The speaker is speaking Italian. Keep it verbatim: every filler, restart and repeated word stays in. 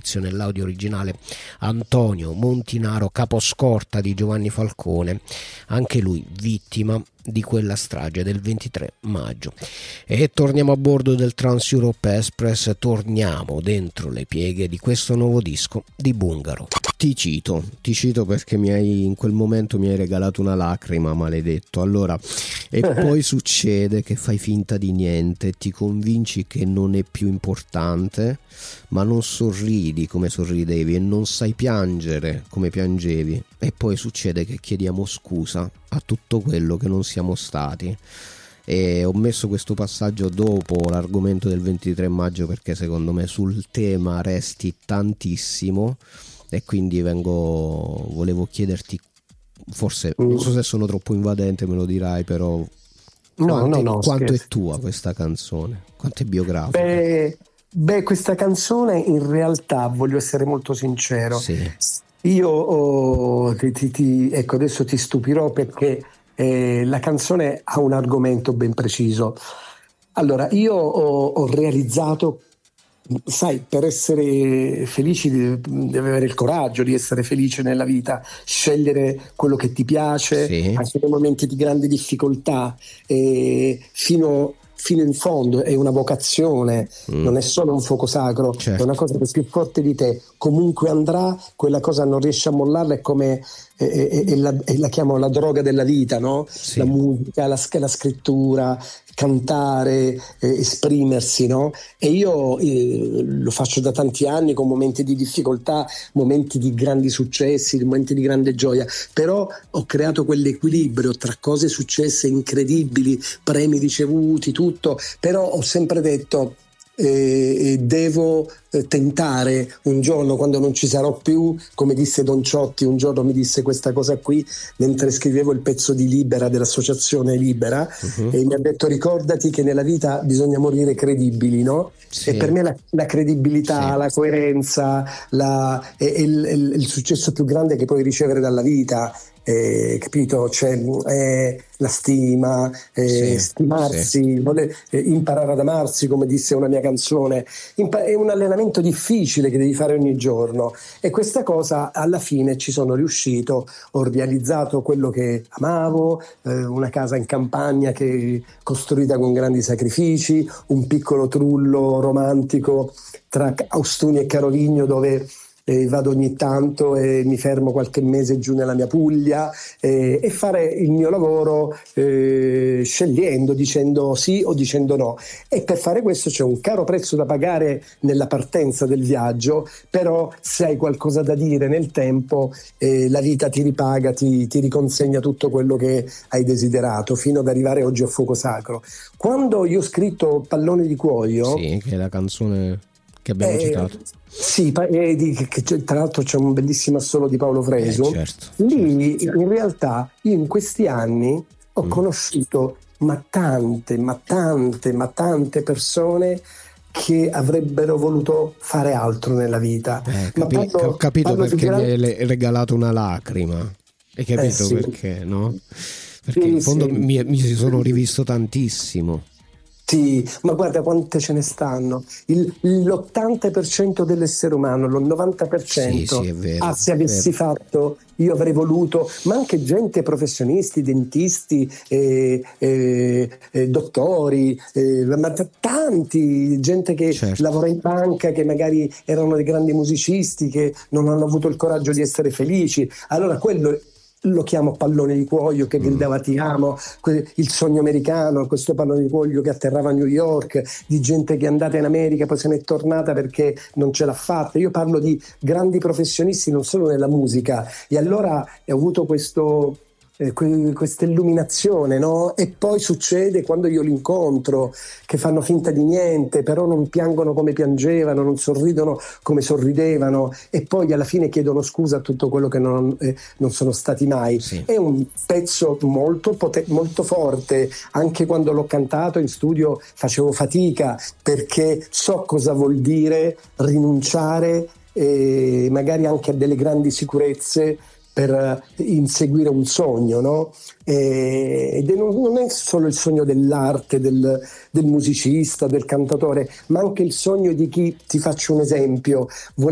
giudizio nell'audio originale Antonio Montinaro, caposcorta di Giovanni Falcone, anche lui vittima di quella strage del ventitré maggio. E torniamo a bordo del Trans Europe Express, torniamo dentro le pieghe di questo nuovo disco di Bungaro. Ti cito, ti cito perché mi hai, in quel momento mi hai regalato una lacrima, maledetto. Allora, e poi succede che fai finta di niente, ti convinci che non è più importante, ma non sorridi come sorridevi e non sai piangere come piangevi, e poi succede che chiediamo scusa a tutto quello che non siamo stati. E ho messo questo passaggio dopo l'argomento del ventitré maggio perché secondo me sul tema resti tantissimo, e quindi vengo volevo chiederti, forse non so se sono troppo invadente, me lo dirai, però no, quanto, no, no, quanto è scherzo. tua questa canzone? Quanto è biografica? Beh, beh, questa canzone in realtà, voglio essere molto sincero, Sì. io oh, ti, ti, ti, ecco, adesso ti stupirò perché eh, la canzone ha un argomento ben preciso. Allora, io ho, ho realizzato, sai, per essere felici devi, devi avere il coraggio di essere felice nella vita, scegliere quello che ti piace, Sì. anche nei momenti di grandi difficoltà, e fino, fino in fondo è una vocazione, Mm. non è solo un fuoco sacro, Certo. è una cosa che è più forte di te, comunque andrà, quella cosa non riesce a mollarla, è come è, è- è la, è la chiamo la droga della vita, no? Sì. La musica, la, la scrittura, cantare, eh, esprimersi, no? E io eh, lo faccio da tanti anni con momenti di difficoltà, momenti di grandi successi, momenti di grande gioia, però ho creato quell'equilibrio tra cose successe incredibili, premi ricevuti, tutto, però ho sempre detto eh, devo eh, tentare un giorno, quando non ci sarò più, come disse Don Ciotti un giorno, mi disse questa cosa qui mentre scrivevo il pezzo di Libera, dell'associazione Libera, Mhm. e mi ha detto: ricordati che nella vita bisogna morire credibili, no? Sì. E per me la, la credibilità, Sì. la coerenza, la, è, è il, è il successo più grande che puoi ricevere dalla vita, eh, capito? Cioè, eh, la stima, eh, Sì, stimarsi, voler, eh, imparare ad amarsi, come disse una mia canzone. Impa- è un allenamento difficile che devi fare ogni giorno, e questa cosa alla fine ci sono riuscito. Ho realizzato quello che amavo, eh, una casa in campagna che costruita con grandi sacrifici, un piccolo trullo romantico tra Austuni e Carovigno, dove eh, vado ogni tanto e mi fermo qualche mese giù nella mia Puglia, eh, e fare il mio lavoro eh, scegliendo, dicendo sì o dicendo no. E per fare questo c'è un caro prezzo da pagare nella partenza del viaggio, però se hai qualcosa da dire nel tempo, eh, la vita ti ripaga, ti, ti riconsegna tutto quello che hai desiderato, fino ad arrivare oggi a Fuoco Sacro. Quando io ho scritto Pallone di Cuoio, Sì, che è la canzone che abbiamo eh, citato. sì, pa- eh, di- che- che- tra l'altro c'è un bellissimo assolo di Paolo Fresu. Eh, certo, Lì certo. in realtà io in questi anni ho Mm. conosciuto ma tante, ma tante, ma tante persone che avrebbero voluto fare altro nella vita. Eh, Ma capi- parlo, ho capito parlo di perché mi gran- hai le- regalato una lacrima. Hai Eh, capito sì. perché, no? Perché Sì, in fondo sì. mi, mi si sono rivisto tantissimo. Sì, ma guarda quante ce ne stanno. Il- l'ottanta per cento dell'essere umano, il novanta per cento. Sì, sì, è vero, Ah, se è avessi vero. fatto, io avrei voluto, ma anche gente, professionisti, dentisti, eh, eh, eh, dottori, eh, ma t- tanti, gente che Certo. lavora in banca, che magari erano dei grandi musicisti, che non hanno avuto il coraggio di essere felici. Allora quello lo chiamo pallone di cuoio che gridava ti amo, que- il sogno americano, questo pallone di cuoio che atterrava a New York, di gente che è andata in America poi se n'è tornata perché non ce l'ha fatta. Io parlo di grandi professionisti non solo nella musica, e allora ho avuto questo eh, que- questa illuminazione, no? E poi succede quando io li incontro che fanno finta di niente, però non piangono come piangevano, non sorridono come sorridevano, e poi alla fine chiedono scusa a tutto quello che non, eh, non sono stati mai. Sì. È un pezzo molto, poten- molto forte. Anche quando l'ho cantato in studio facevo fatica, perché so cosa vuol dire rinunciare, eh, magari anche a delle grandi sicurezze, per inseguire un sogno, no? E, ed è- non è solo il sogno dell'arte, del, del musicista, del cantatore, ma anche il sogno di chi, ti faccio un esempio, vuole